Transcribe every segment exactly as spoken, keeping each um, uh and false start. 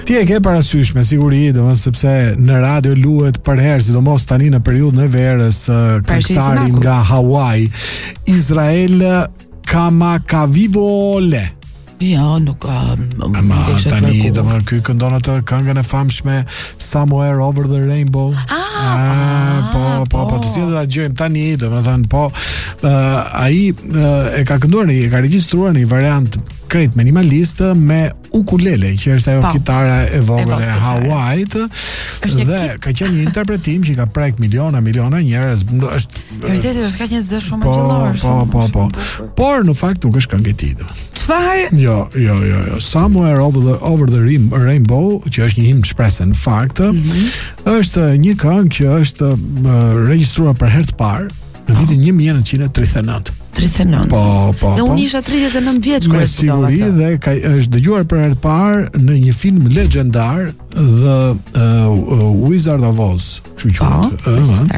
Ti e ke parasysh me siguri, domethënë sepse në radio luhet për herë, sidomos tani në periudhën e verës, këngëtari nga Hawaii, Israel Kamakawiwo'ole. Jo, nuk ka. Ama tani domethënë ky këndon atë këngën e famshme Somewhere Over the Rainbow. Ah, po, po, po, të cilën ta gjejmë tani, domethënë po ai e ka kënduar, e ka regjistruar në një variant krejt minimalist me ukulele, që është ajo kitara e vogël e Hawaiit, dhe ka qenë një interpretim që ka prek miliona miliona njerëz. Është vërtet është ka një zë shumë gjallëor. Po, po, po, po. Por në fakt nuk është këngë e tij. Çfarë? Jo, jo, jo, jo. Somewhere Over the Over the Rainbow, që është një himn shpresë në fakt, mm-hmm. është një këngë që është uh, regjistruar për herë të parë në vitin një mijë e nëntëqind e tridhjetë e nëntë. tridhjetë e nëntë. Po, po. Dhe unë isha tridhjetë e nëntë vjeç kur e studova. Me siguri dhe ka është dëgjuar për herë të parë në një film legjendar, The uh, Wizard of Oz, kështu quhet.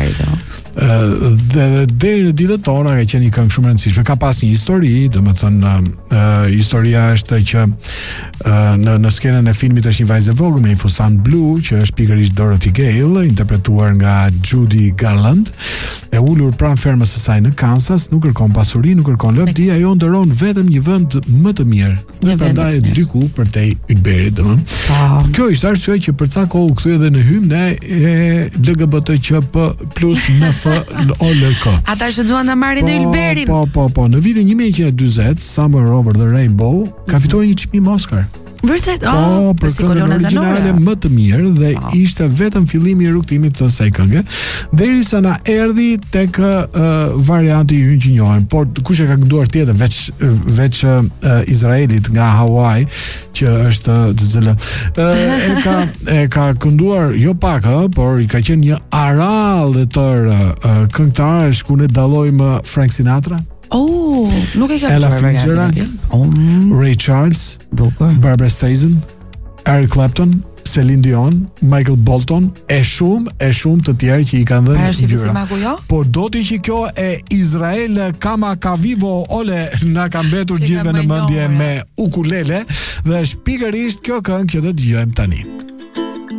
Ëh. Dhe deri në ditët tona ka qenë një këngë shumë e rëndësishme. Ka pas një histori, domethënë uh, historia është që uh, në në skenën e filmit është një vajzë e vogël me një fustan blu, që është pikërisht Dorothy Gale, interpretuar nga Judy Garland, e ulur pranë fermës së saj në Kansas, nuk kërkon pasuri, nuk kërkon lëvdi, ajo ndëron vetëm një vend më të mirë. Një vend prandaj diku përtej Ylberit, domethënë. Kjo ishte arsye që për ca kohë u kthye edhe në hymn e L G B T Q P plus N F O L K. Ata që duan ta marrin në Ylberin. Po, po, po, në vitin një mijë e njëqind e dyzet, Somewhere Over the Rainbow ka fituar një çmim Oscar. Vërtet, oh, për këngën origjinale më të mirë, dhe oh. ishte vetëm fillimi i rrugtimit të asaj këngë, derisa na erdhi tek uh, varianti i ynë që njohim. Por kush e ka kënduar tjetër veç veç uh, Izraelit nga Hawaii, që është të cilë uh, e ka e ka kënduar jo pak, uh, por i ka qenë një arall e tërë uh, këngëtarësh ku ne dallojmë Frank Sinatra. Oh, nuk e kam Ella Fitzgerald, oh. Ray Charles, Duper. Barbara Streisand, Eric Clapton, Celine Dion, Michael Bolton, e shumë, e shumë të tjerë që i kanë dhënë ngjyra. Po do të që kjo e Israel Kamakawiwo'ole na ka mbetur gjithë në mendje me ukulele, dhe është pikërisht kjo këngë që do të dëgjojmë tani.